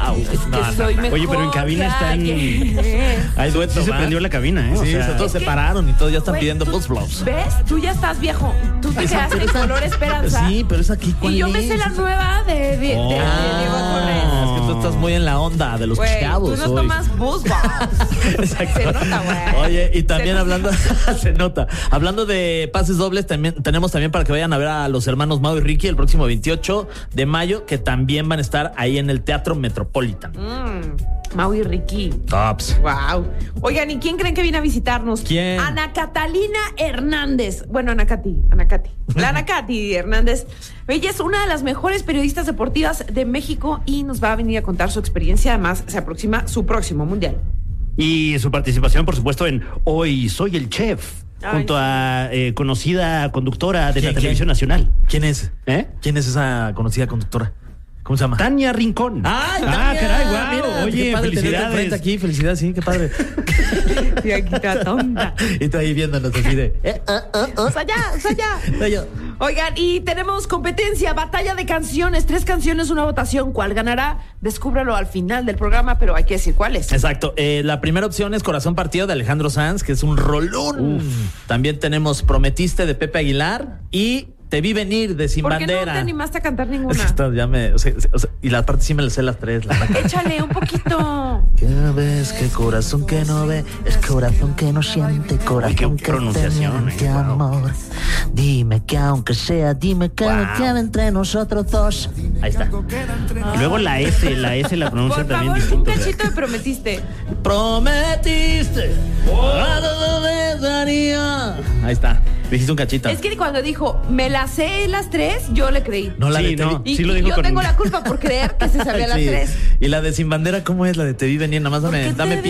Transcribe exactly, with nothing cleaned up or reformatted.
Wow. Es que No, soy no, no. mejor. Oye, pero en cabina que están. alguien. Hay dueto, sí se ¿va? prendió la cabina, ¿eh? O Sí, sea, se- todos Es se que- pararon y todos ya están Güey, pidiendo tú- Buzz Blows. ¿Ves? Tú ya estás viejo. Tú te quedaste en esa- Color Esperanza. Sí, pero es aquí. ¿Cuál Y yo me es? sé la nueva de, de, de- de Diego Torres. Ah, es que tú estás muy en la onda de los Güey, chavos tú no hoy. tomas Buzz Blows. Se nota, güey. Oye, y también Se hablando, se nota, hablando de pases dobles, también tenemos también para que vayan a ver a los hermanos Mau y Ricky el próximo veintiocho de mayo, que también van a estar ahí en el Teatro Metropolitan. Mm, Mau y Ricky. Tops. Wow. Oigan, ¿y quién creen que viene a visitarnos? ¿Quién? Ana Catalina Hernández. Bueno, Ana Cati, Ana Cati. La Ana Cati Hernández. Ella es una de las mejores periodistas deportivas de México y nos va a venir a contar su experiencia. Además, se aproxima su próximo mundial. y su participación, por supuesto, en Hoy Soy el Chef, Ay, junto sí. a eh, conocida conductora de ¿Quién, la quién? televisión nacional. ¿Quién es? ¿Eh? ¿Quién es esa conocida conductora? ¿Cómo se llama? Tania Rincón. ¡Ay, ah, Tania! caray, guau. Mira, Oye, qué padre tenerte felicidades. enfrente aquí, felicidades, sí, qué padre. Y aquí está tonta. Y tú ahí viéndonos así de. Eh, ah, ah, ah. ¡Usa ya, usa ya! Soy yo. Oigan, y tenemos competencia, batalla de canciones, tres canciones, una votación. ¿Cuál ganará? Descúbralo al final del programa, pero hay que decir cuál es. Exacto. Eh, la primera opción es Corazón Partido de Alejandro Sanz, que es un rolón. También tenemos Prometiste de Pepe Aguilar y Te Vi Venir de Sin ¿Por qué Bandera. no te animaste a cantar Es que ninguna? esto ya me, o sea, o sea, y la parte sí me la sé las tres. La Échale un poquito. ¿Qué ves? ¿Qué corazón que no ve? Es corazón que no siente, corazón qué que pronunciación, te miente, eh, wow. amor. Dime que aunque sea, dime que Wow. me queda entre nosotros dos. Ahí está. Y luego la S, la S la pronuncia Por también favor, un distinto. o sea. cachito de Prometiste. Prometiste. a todo me daría. Ahí está. Dijiste un cachito. Es que cuando dijo, me las sé las tres, yo le creí. No la Sí, de no. Te Y, sí lo y digo yo con- tengo la culpa por creer que se sabía las Sí. tres. Y la de Sin Bandera, ¿cómo es la de Te Vi Venir? Nada más dame, Porque dame te